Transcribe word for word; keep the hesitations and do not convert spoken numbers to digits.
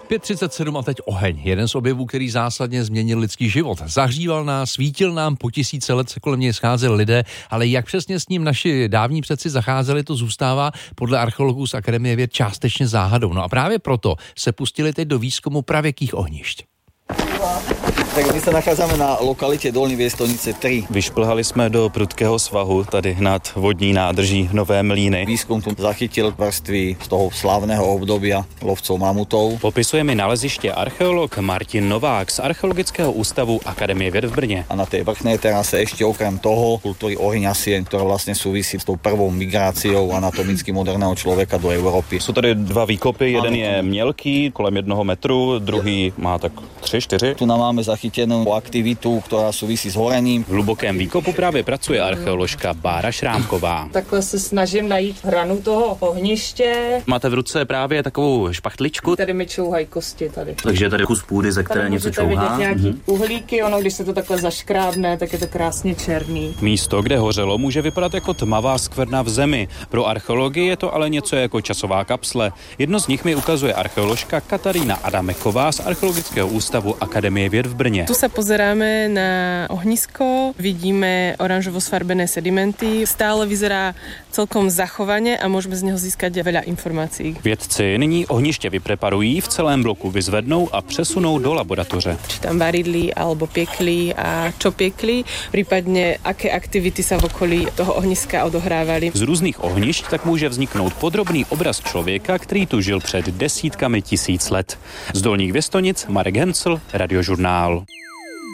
pět třicet sedm a teď oheň. Jeden z objevů, který zásadně změnil lidský život. Zahříval nás, svítil nám, po tisíce let se kolem něj scházeli lidé, ale jak přesně s ním naši dávní předci zacházeli, to zůstává podle archeologů z Akademie věd částečně záhadou. No a právě proto se pustili teď do výzkumu pravěkých ohnišť. Tak my se nacházíme na lokalitě Dolní Věstonice tři. Vyšplhali jsme do prudkého svahu tady nad vodní nádrží Nové Mlýny. Výzkum tu zachytil vrstvy z toho slávného obdobia lovcov mamutov. Popisuje mi naleziště archeolog Martin Novák z Archeologického ústavu Akademie věd v Brně. A na té vrchné terase ešte okrem toho kultúry ohňasien, ktorá vlastne súvisí s tou prvou migráciou anatomicky moderného člověka do Evropy. Jsou tady dva výkopy, jeden je mělký, kolem jednoho metru, druhý má tak tři, čtyři. Tu nám máme zachytenú aktivitu, ktorá súvisí s horením. V hlubokém výkopu právě pracuje archeoložka Bára Šrámková. Takhle se snažím najít hranu toho ohniště. Máte v ruce právě takovou špachtličku. Tady mi čouhají kosti tady. Takže je tady kus půdy, ze které tady něco čouhá. Vidět nějaký mm-hmm. uhlíky, ono když se to takhle zaškrábne, tak je to krásně černý. Místo, kde hořelo, může vypadat jako tmavá skvrna v zemi. Pro archeologii je to ale něco jako časová kapsle. Jedno z nich mi ukazuje archeoložka Katarína Adameková z Archeologického ústavu Akademie věd v Brně. Tu sa pozeráme na ohnisko, vidíme oranžovo sfarbené sedimenty, stále vyzerá celkom zachovane a môžeme z neho získať veľa informácií. Vědci nyní ohniště vypreparují, v celém bloku vyzvednou a přesunou do laboratoře. Či tam varidli alebo piekli a čo piekli, prípadne aké aktivity sa v okolí toho ohniska odohrávali. Z různých ohnišť tak může vzniknout podrobný obraz člověka, který tu žil před desítkami tisíc let. Z Dolních Věstonic Marek Hencl, Radiožurnál.